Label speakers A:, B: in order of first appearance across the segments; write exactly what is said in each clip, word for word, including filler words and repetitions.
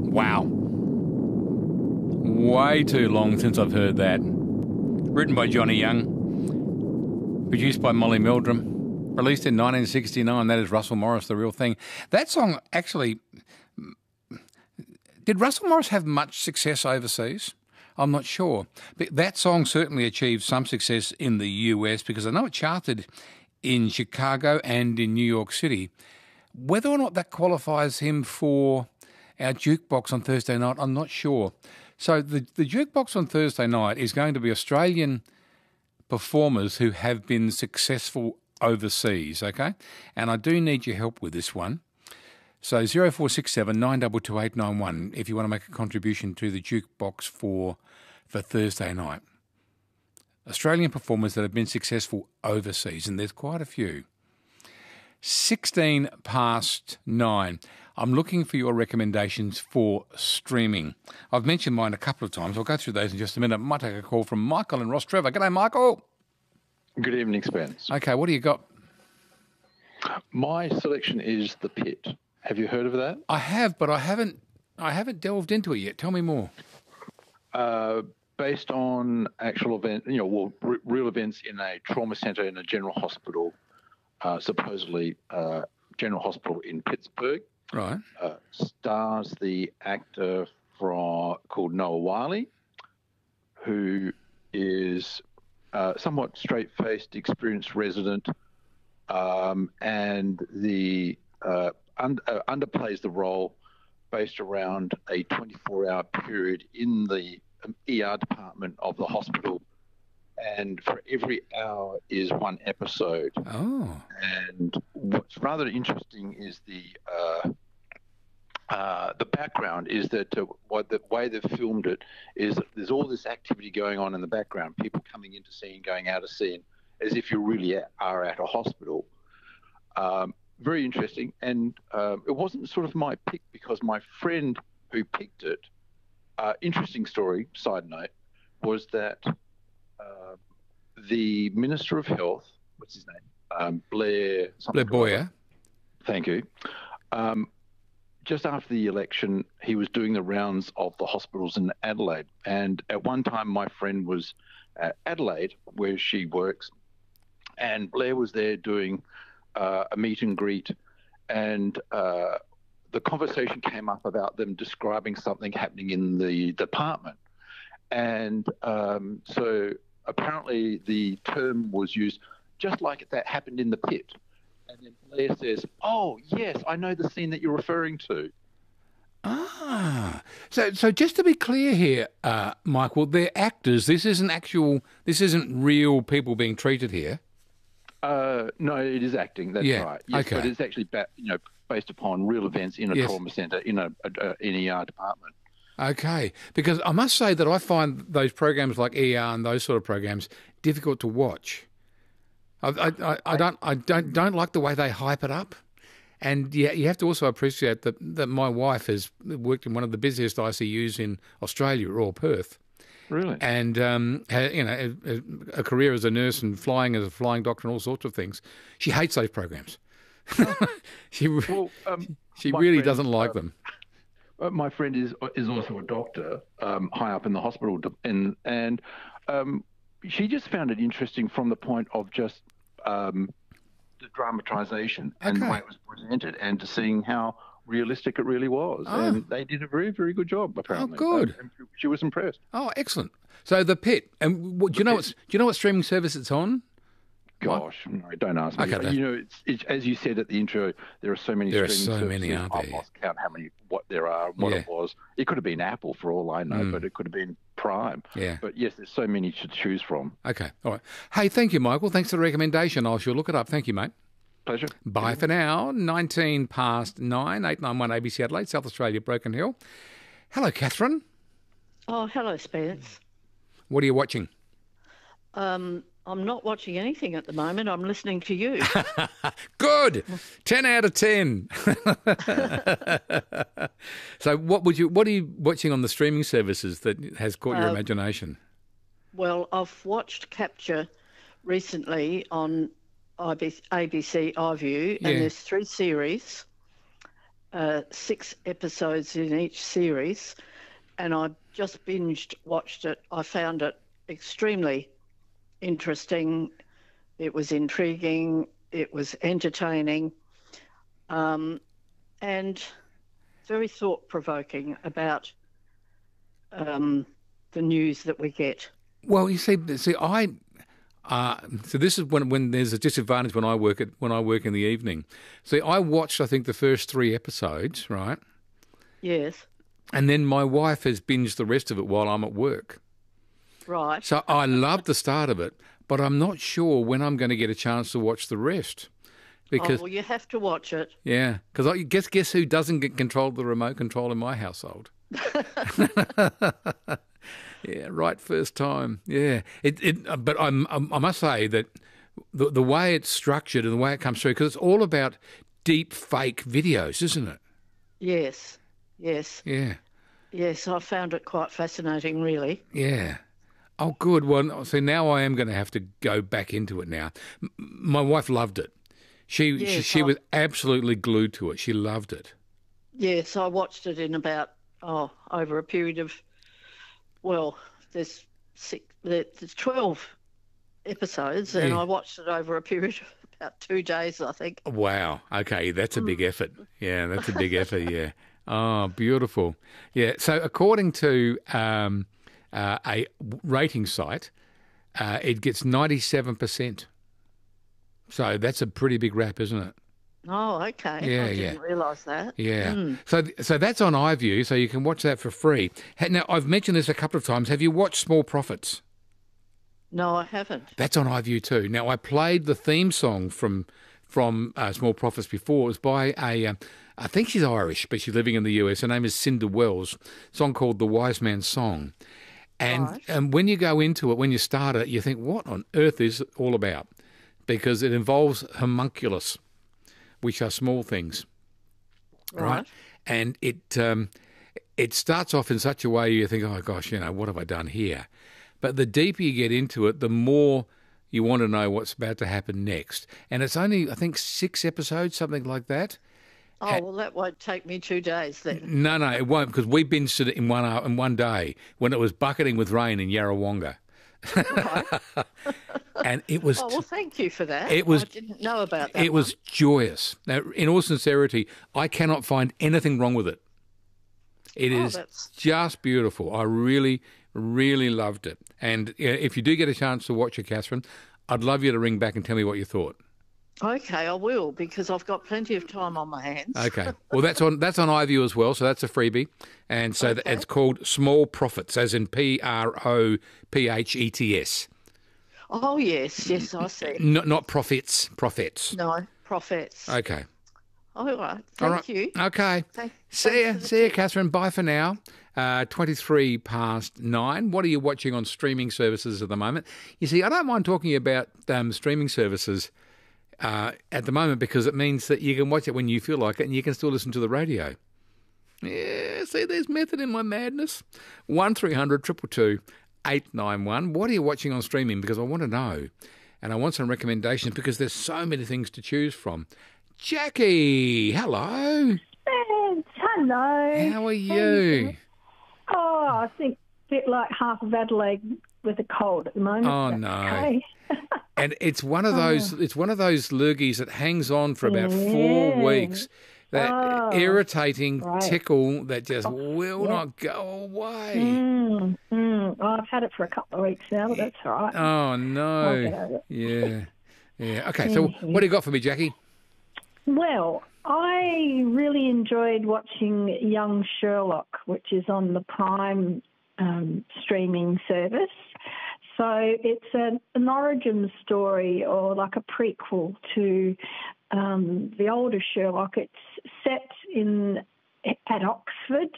A: Wow. Way too long since I've heard that. Written by Johnny Young. Produced by Molly Meldrum. Released in nineteen sixty-nine. That is Russell Morris, The Real Thing. That song actually... Did Russell Morris have much success overseas? I'm not sure. But that song certainly achieved some success in the U S because I know it charted in Chicago and in New York City. Whether or not that qualifies him for our jukebox on Thursday night, I'm not sure. So the, the jukebox on Thursday night is going to be Australian performers who have been successful overseas, okay? And I do need your help with this one. So zero four six seven nine two two eight nine one if you want to make a contribution to the jukebox for for Thursday night. Australian performers that have been successful overseas, and there's quite a few. sixteen past nine. I'm looking for your recommendations for streaming. I've mentioned mine a couple of times. I'll go through those in just a minute. I might take a call from Michael and Ross Trevor. G'day, Michael.
B: Good evening, Spence.
A: Okay, what do you got?
B: My selection is The Pit. Have you heard of that?
A: I have, but I haven't I haven't delved into it yet. Tell me more.
B: Uh, based on actual event, you know, well, r- real events in a trauma centre in a general hospital, uh, supposedly uh, general hospital in Pittsburgh.
A: Right.
B: Uh, stars the actor from called Noah Wiley, who is uh, somewhat straight-faced, experienced resident, um, and the uh, un- uh, underplays the role based around a twenty-four hour period in the um, E R department of the hospital. And for every hour is one episode.
A: Oh.
B: And what's rather interesting is the uh, uh, the background is that uh, what the way they've filmed it is that there's all this activity going on in the background, people coming into scene, going out of scene, as if you really are at a hospital. Um, very interesting. And um, it wasn't sort of my pick because my friend who picked it, uh, interesting story, side note, was that uh, the Minister of Health, what's his name? Um, Blair...
A: Blair Boyer.
B: Thank you. Um, just after the election, he was doing the rounds of the hospitals in Adelaide. And at one time, my friend was at Adelaide, where she works, and Blair was there doing uh, a meet and greet. And uh, the conversation came up about them describing something happening in the department. And um, so apparently the term was used just like that happened in The Pit. And then Blair says, oh, yes, I know the scene that you're referring to.
A: Ah, so so just to be clear here, uh, Michael, they're actors. This isn't actual, this isn't real people being treated here.
B: Uh, no, it is acting. That's
A: yeah.
B: right. Yes,
A: okay.
B: But it's actually ba- you know based upon real events in a
A: yes.
B: trauma centre, in a, a, a an E R department.
A: Okay, because I must say that I find those programs like E R and those sort of programs difficult to watch. I, I, I, I don't, I don't, don't like the way they hype it up, and yeah, you have to also appreciate that that my wife has worked in one of the busiest I C Us in Australia, Royal Perth.
B: Really?
A: And um, had, you know, a, a career as a nurse and flying as a flying doctor and all sorts of things. She hates those programs. she
B: well, um,
A: she really
B: friend,
A: doesn't like
B: uh,
A: them.
B: My friend is is also a doctor, um, high up in the hospital, and and um, she just found it interesting from the point of just um, the dramatisation and
A: okay.
B: the way it was presented, and to seeing how realistic it really was.
A: Oh.
B: And they did a very, very good job, apparently.
A: Oh, good.
B: Um, and she was impressed.
A: Oh, excellent. So The Pit, and what, do you know what? Do you know what streaming service it's on?
B: Gosh, no, don't ask me.
A: Okay,
B: you know, it's, it's as you said at the intro. There are so many.
A: There are
B: streaming
A: so many,
B: services.
A: aren't there?
B: I've lost count how many, what there are, what
A: Yeah.
B: it was. It could have been Apple for all I know,
A: Mm.
B: but it could have been Prime.
A: Yeah.
B: But yes, there's so many to choose from.
A: Okay, all right. Hey, thank you, Michael. Thanks for the recommendation. I shall look it up. Thank you, mate.
B: Pleasure.
A: Bye for now. nineteen past nine, eight nine one A B C Adelaide, South Australia, Broken Hill. Hello, Catherine.
C: Oh, hello, Spence.
A: What are you watching?
C: Um, I'm not watching anything at the moment. I'm listening to you.
A: Good. ten out of ten. So what would you what are you watching on the streaming services that has caught your
C: Uh,
A: imagination?
C: Well, I've watched Capture recently on A B C iView,
A: Yeah.
C: and there's three series. uh, six episodes in each series, and I just binged watched it. I found it extremely interesting. It was intriguing. It was entertaining, um, and very thought-provoking about um, the news that we get.
A: Well, you see, see, I uh, so this is when when there's a disadvantage when I work at when I work in the evening. See, I watched I think the first three episodes, right?
C: Yes.
A: And then my wife has binged the rest of it while I'm at work.
C: Right.
A: So I love the start of it, but I'm not sure when I'm going to get a chance to watch the rest. Because
C: oh, well, you have to watch it.
A: yeah, because I guess guess who doesn't get control of the remote control in my household? Yeah, right first time. Yeah, it. it but I'm, I'm, I must say that the the way it's structured and the way it comes through, because it's all about deep fake videos, isn't it?
C: Yes. Yes.
A: Yeah.
C: Yes, I found it quite fascinating, really.
A: Yeah. Oh, good. Well, so now I am going to have to go back into it now. M- my wife loved it. She
C: Yes,
A: she, she
C: I-
A: was absolutely glued to it. She loved it.
C: Yes, I watched it in about, oh, over a period of, well, there's six, there's twelve episodes, and
A: Yeah.
C: I watched it over a period of about two days, I think.
A: Wow. Okay, that's a
C: Mm.
A: big effort. Yeah, that's a big effort. Yeah. Oh, beautiful. Yeah. So according to um, uh, a rating site, uh, it gets ninety-seven percent. So that's a pretty big rap, isn't it?
C: Oh, okay.
A: Yeah,
C: I
A: yeah.
C: didn't realise that.
A: Yeah.
C: Mm.
A: So so that's on iView, so you can watch that for free. Ha- Now, I've mentioned this a couple of times. Have you watched Small Profits?
C: No, I haven't.
A: That's on iView too. Now, I played the theme song from from uh, Small Profits before. It was by a, uh, I think she's Irish, but she's living in the U S. Her name is Cinda Wells. A song called The Wise Man's Song. And,
C: Right.
A: and when you go into it, when you start it, you think, what on earth is it all about? Because it involves homunculus, which are small things.
C: Right.
A: And it um, it starts off in such a way you think, oh gosh, you know, what have I done here? But the deeper you get into it, the more you want to know what's about to happen next. And it's only, I think, six episodes, something like that.
C: Oh, well, that won't take me two days then.
A: No, no, it won't, because we binged it in one hour, in one day when it was bucketing with rain in Yarrawonga.
C: Right.
A: And it was
C: Oh, well, thank you for that.
A: It was-
C: I didn't know about that.
A: it was joyous. Now, in all sincerity, I cannot find anything wrong with it. It
C: Oh,
A: is
C: that's-
A: just beautiful. I really, really loved it. And uh, if you do get a chance to watch it, Catherine, I'd love you to ring back and tell me what you thought.
C: one. Okay, I will, because I've got plenty of time on my hands.
A: Okay. Well, that's on that's on iView as well, so that's a freebie. And so
C: Okay.
A: it's called Small Profits, as in P R O P H E T S.
C: Oh, yes, yes, I see.
A: Not not profits, profits.
C: No, profits.
A: Okay.
C: All right, thank
A: All right.
C: you.
A: Okay.
C: Thank-
A: See
C: thanks
A: ya.
C: for the
A: See ya,
C: tip.
A: Catherine. Bye for now. Uh, twenty-three past nine. What are you watching on streaming services at the moment? You see, I don't mind talking about um, streaming services uh, at the moment because it means that you can watch it when you feel like it and you can still listen to the radio. Yeah, see, there's method in my madness. one three hundred two two two eight nine one. What are you watching on streaming? Because I want to know. And I want some recommendations because there's so many things to choose from. Jackie, hello.
D: Thanks. Hello.
A: How are you?
D: Oh, I think a bit like half of Adelaide with a cold at the moment.
A: Oh,
D: That's
A: no.
D: okay.
A: And it's one of those it's one of those lurgies that hangs on for about four
D: Yeah.
A: weeks. That
D: Oh,
A: irritating
D: right.
A: tickle that just will
D: yeah.
A: not go away.
D: Mm, mm. Oh, I've had it for a couple of weeks now, but that's all right.
A: Oh
D: I'll get
A: no.
D: over it.
A: Yeah. Yeah. Okay, so what do you got for me, Jackie?
D: Well, I really enjoyed watching Young Sherlock, which is on the Prime um, streaming service. So it's a, an origin story or like a prequel to um, the older Sherlock. It's set in at Oxford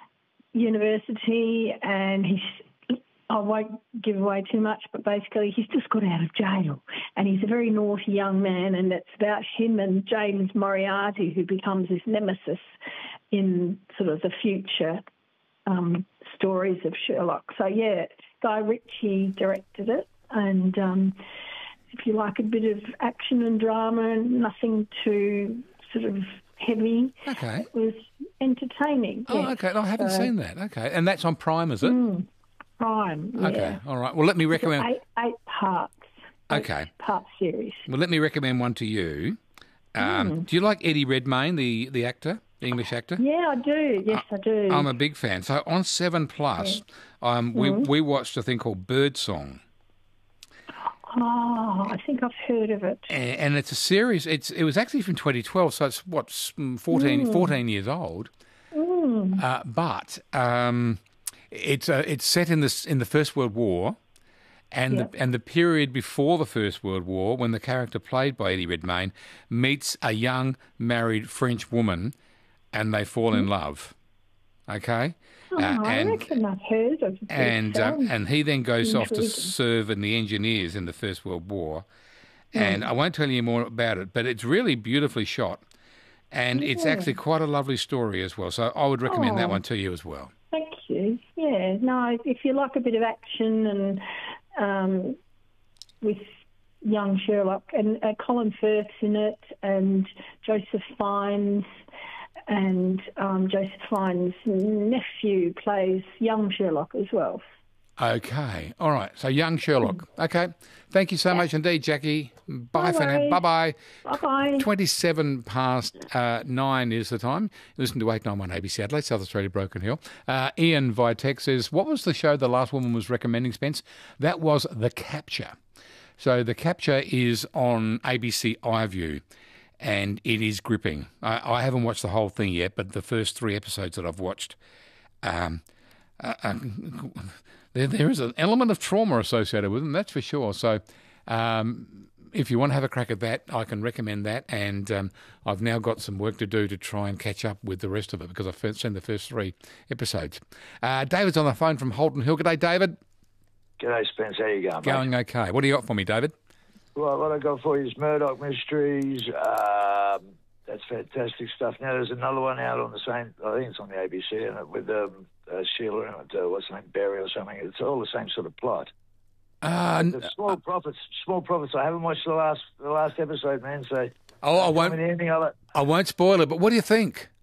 D: University, and he's, I won't give away too much, but basically he's just got out of jail, and he's a very naughty young man, and it's about him and James Moriarty, who becomes his nemesis in sort of the future um, stories of Sherlock. So, yeah, Guy Ritchie directed it, and um, if you like a bit of action and drama and nothing too sort of heavy.
A: Okay.
D: It was entertaining.
A: Oh,
D: yes.
A: okay. No, I haven't
D: So,
A: seen that. Okay. And that's on Prime, is it?
D: Mm, Prime, yeah.
A: Okay. All right. Well, let me recommend...
D: Eight, eight parts.
A: Okay.
D: Eight part series.
A: Well, let me recommend one to you. Um,
D: Mm.
A: Do you like Eddie Redmayne, the, the actor, the English actor?
D: Yeah, I do. Yes, I do.
A: I'm a big fan. So on Seven Plus, um, we
D: Mm.
A: we watched a thing called Birdsong,
D: Oh, I think I've heard of it.
A: and, and it's a series. It's it was actually from twenty twelve, so it's what fourteen,
D: Mm.
A: fourteen years old.
D: Mm.
A: Uh, but um, it's uh, it's set in this in the First World War, and
D: Yep.
A: the and the period before the First World War, when the character played by Eddie Redmayne meets a young married French woman, and they fall in love. Okay.
D: Oh,
A: Uh,
D: I
A: and
D: reckon I've heard of it.
A: and um,
D: Sounds
A: and he then goes off to
D: intriguing.
A: serve in the engineers in the First World War, and I won't tell you more about it, but it's really beautifully shot, and it's
D: Yeah.
A: actually quite a lovely story as well. So I would recommend that
D: Oh.
A: one to you as well.
D: Thank you. Yeah, no, if you like a bit of action and um, with young Sherlock, and uh, Colin Firth's in it, and Joseph Fiennes, and um, Joseph Fiennes' nephew plays young Sherlock as well.
A: Okay, all right. So young Sherlock. Okay, thank you so much indeed, Jackie. Bye
D: No
A: for now.
D: worries.
A: Bye bye.
D: Bye-bye.
A: Twenty-seven past uh, nine is the time. Listen to eight nine one A B C Adelaide, South Australia, Broken Hill. Uh, Ian via text says, "What was the show the last woman was recommending, Spence?" That was The Capture. So The Capture is on A B C iView, and it is gripping. I, I haven't watched the whole thing yet, but the first three episodes that I've watched, um, uh, uh, there, there is an element of trauma associated with them, that's for sure. So um, if you want to have a crack at that, I can recommend that. And um, I've now got some work to do to try and catch up with the rest of it because I've first seen the first three episodes. Uh, David's on the phone from Holden Hill. G'day, David.
E: G'day, Spence. How you going, mate?
A: Going okay. What do you got for me, David?
E: Well, what I got for you is Murdoch Mysteries. Um, that's fantastic stuff. Now, there's another one out on the same, I think it's on the A B C, and it with um, uh, Sheila and uh, what's her name, Barry or something. It's all the same sort of plot.
A: Uh,
E: The small profits, small profits. I haven't watched the last the last episode, man. So
A: oh, I
E: tell
A: won't.
E: me the ending of it.
A: I won't spoil it. But what do you think?